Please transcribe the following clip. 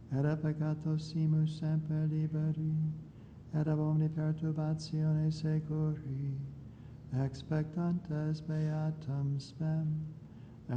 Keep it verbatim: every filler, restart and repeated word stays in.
et a peccato simus semper liberi, et ab omni perturbatione securi, expectantes beatam spem.